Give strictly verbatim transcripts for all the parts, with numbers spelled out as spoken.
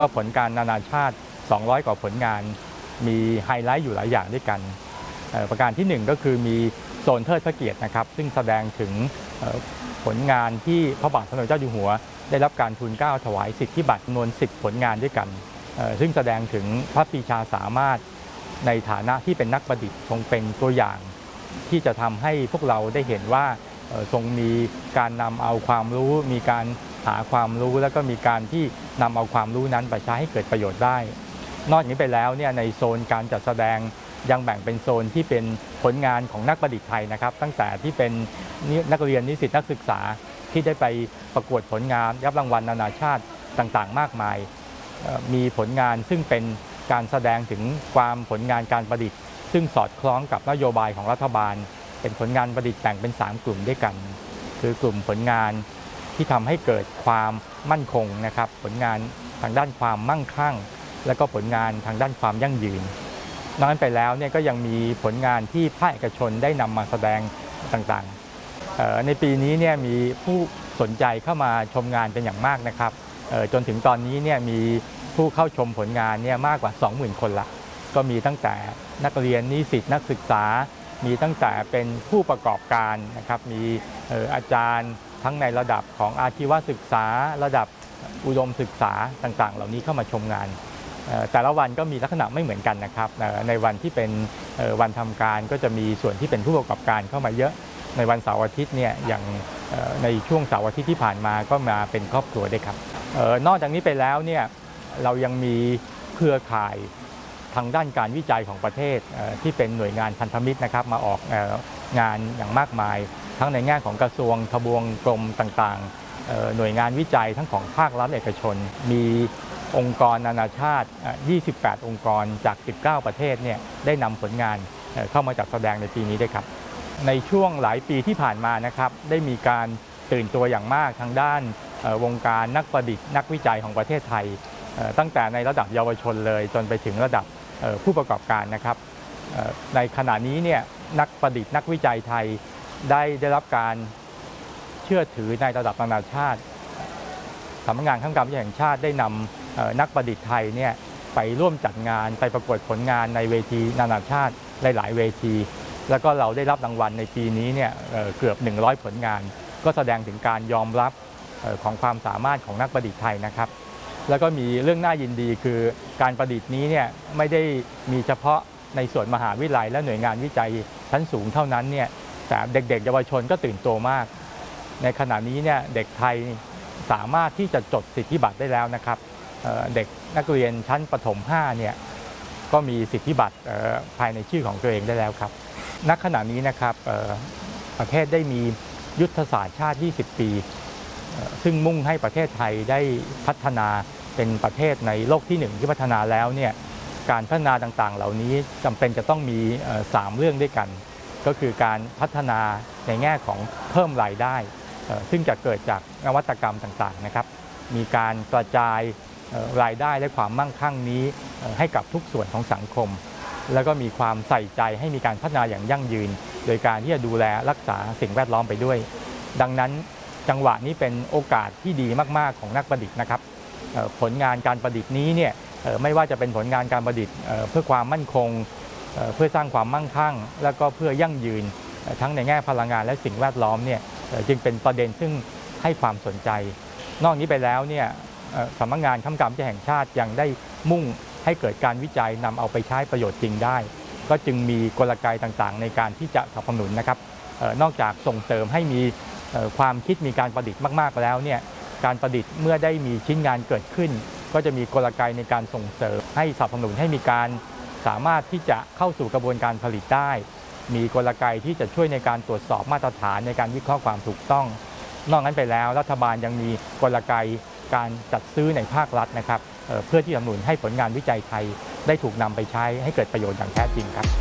ก็ผลการนานาชาติสองร้อยกว่าผลงานมีไฮไลท์อยู่หลายอย่างด้วยกันประการที่หนึ่งก็คือมีโซนเทิดพระเกียรตินะครับซึ่งแสดงถึงผลงานที่พระบาทสมเด็จเจ้าอยู่หัวได้รับการทูลเกล้าถวายสิทธิบัตรจำนวนสิบผลงานด้วยกันซึ่งแสดงถึงพระปรีชาสามารถในฐานะที่เป็นนักประดิษฐ์ทรงเป็นตัวอย่างที่จะทำให้พวกเราได้เห็นว่าทรงมีการนำเอาความรู้มีการหาความรู้แล้วก็มีการที่นำเอาความรู้นั้นไปใช้ให้เกิดประโยชน์ได้นอกจากนี้ไปแล้วเนี่ยในโซนการจัดแสดงยังแบ่งเป็นโซนที่เป็นผลงานของนักประดิษฐ์ไทยนะครับตั้งแต่ที่เป็นนักเรียนนิสิตนักศึกษาที่ได้ไปประกวดผลงานรับรางวัลนานาชาติต่างๆมากมายมีผลงานซึ่งเป็นการแสดงถึงความผลงานการประดิษฐ์ซึ่งสอดคล้องกับนโยบายของรัฐบาลเป็นผลงานประดิษฐ์แบ่งเป็นสามกลุ่มด้วยกันคือกลุ่มผลงานที่ทำให้เกิดความมั่นคงนะครับผลงานทางด้านความมั่งคั่งและก็ผลงานทางด้านความยั่งยืนนอกจากนั้นไปแล้วเนี่ยก็ยังมีผลงานที่ภาคเอกชนได้นำมาแสดงต่างๆในปีนี้เนี่ยมีผู้สนใจเข้ามาชมงานเป็นอย่างมากนะครับจนถึงตอนนี้เนี่ยมีผู้เข้าชมผลงานเนี่ยมากกว่า สองหมื่น คนละก็มีตั้งแต่นักเรียนนิสิตนักศึกษามีตั้งแต่เป็นผู้ประกอบการนะครับมีอาจารย์ทั้งในระดับของอาชีวศึกษาระดับอุดมศึกษาต่างๆเหล่านี้เข้ามาชมงานแต่ละวันก็มีลักษณะไม่เหมือนกันนะครับในวันที่เป็นวันทำการก็จะมีส่วนที่เป็นผู้ประกอบการเข้ามาเยอะในวันเสาร์อาทิตย์เนี่ยอย่างในช่วงเสาร์อาทิตย์ที่ผ่านมาก็มาเป็นครอบครัวด้วยครับนอกจากนี้ไปแล้วเนี่ยเรายังมีเครือข่ายทางด้านการวิจัยของประเทศที่เป็นหน่วยงานพันธมิตรนะครับมาออกงานอย่างมากมายทั้งในแง่ของกระทรวงทบวงกรมต่างๆหน่วยงานวิจัยทั้งของภาครัฐเอกชนมีองค์กรนานาชาติยี่สิบแปดองค์กรจากสิบเก้าประเทศเนี่ยได้นำผลงานเข้ามาจัดแสดงในปีนี้ด้วยครับในช่วงหลายปีที่ผ่านมานะครับได้มีการตื่นตัวอย่างมากทางด้านวงการนักประดิษฐ์นักวิจัยของประเทศไทยตั้งแต่ในระดับเยาวชนเลยจนไปถึงระดับผู้ประกอบการนะครับในขณะนี้เนี่ยนักประดิษฐ์นักวิจัยไทยได้ได้รับการเชื่อถือในระดับนานาชาติสำนักงานคณะกรรมการแห่งชาติได้นำนักประดิษฐ์ไทยเนี่ยไปร่วมจัดงานไปประกวดผลงานในเวทีนานาชาติหลายๆเวทีแล้วก็เราได้รับรางวัลในปีนี้เนี่ยเกือบหนึ่งร้อยผลงานก็แสดงถึงการยอมรับของความสามารถของนักประดิษฐ์ไทยนะครับแล้วก็มีเรื่องน่ายินดีคือการประดิษฐ์นี้เนี่ยไม่ได้มีเฉพาะในส่วนมหาวิทยาลัยและหน่วยงานวิจัยชั้นสูงเท่านั้นเนี่ยแต่เด็กๆเยาวชนก็ตื่นตัวมากในขณะนี้เนี่ยเด็กไทยสามารถที่จะจดสิทธิบัตรได้แล้วนะครับเด็กนักเรียนชั้นประถมห้าเนี่ยก็มีสิทธิบัตรภายในชื่อของตัวเองได้แล้วครับณขณะนี้นะครับประเทศได้มียุทธศาสตร์ชาติยี่สิบปีซึ่งมุ่งให้ประเทศไทยได้พัฒนาเป็นประเทศในโลกที่หนึ่งที่พัฒนาแล้วเนี่ยการพัฒนาต่างๆเหล่านี้จำเป็นจะต้องมีสามเรื่องด้วยกันก็คือการพัฒนาในแง่ของเพิ่มรายได้ซึ่งจะเกิดจากนวัตกรรมต่างๆนะครับมีการกระจายรายได้และความมั่งคั่งนี้ให้กับทุกส่วนของสังคมแล้วก็มีความใส่ใจให้มีการพัฒนาอย่างยั่งยืนโดยการที่จะดูแลรักษาสิ่งแวดล้อมไปด้วยดังนั้นจังหวะนี้เป็นโอกาสที่ดีมากๆของนักประดิษฐ์นะครับผลงานการประดิษฐ์นี้เนี่ยไม่ว่าจะเป็นผลงานการประดิษฐ์เพื่อความมั่นคงเพื่อสร้างความมั่งคั่งและก็เพื่อยั่งยืนทั้งในแง่พลังงานและสิ่งแวดล้อมเนี่ยจึงเป็นประเด็นซึ่งให้ความสนใจนอกนี้ไปแล้วเนี่ยสำนักงานคณะกรรมการแห่งชาติยังได้มุ่งให้เกิดการวิจัยนำเอาไปใช้ประโยชน์จริงได้ก็จึงมีกลไกต่างๆในการที่จะสนับสนุนนะครับนอกจากส่งเสริมให้มีความคิดมีการประดิษฐ์มากๆแล้วเนี่ยการประดิษฐ์เมื่อได้มีชิ้นงานเกิดขึ้นก็จะมีกลไกในการส่งเสริมให้สนับสนุนให้มีการสามารถที่จะเข้าสู่กระบวนการผลิตได้มีกลไกที่จะช่วยในการตรวจสอบมาตรฐานในการวิเคราะห์ความถูกต้องนอกนั้นไปแล้วรัฐบาลยังมีกลไกการจัดซื้อในภาครัฐนะครับเพื่อที่จะสนับสนุนให้ผลงานวิจัยไทยได้ถูกนำไปใช้ให้เกิดประโยชน์อย่างแท้จริงครับ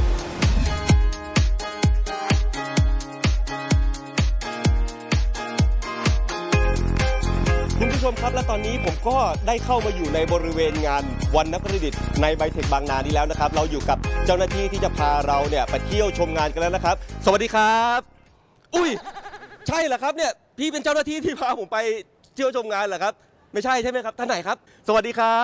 คุณผู้ชมครับและตอนนี้ผมก็ได้เข้ามาอยู่ในบริเวณงานวันนักประดิษฐ์ในไบเทคบางนานี้แล้วนะครับเราอยู่กับเจ้าหน้าที่ที่จะพาเราเนี่ยไปเที่ยวชมงานกันแล้วนะครับสวัสดีครับอุ้ยใช่เหรอครับเนี่ยพี่เป็นเจ้าหน้าที่ที่พาผมไปเที่ยวชมงานเหรอครับไม่ใช่ใช่ไหมครับท่านไหนครับสวัสดีครับ